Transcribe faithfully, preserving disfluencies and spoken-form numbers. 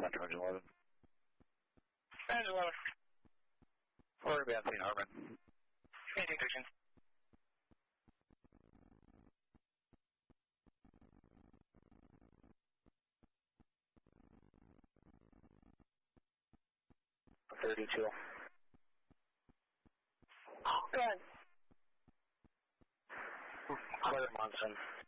George eleven. George eleven. Florida Band Saint Harmon. Anything Diction. thirty-two. Go ahead. Claire Munson.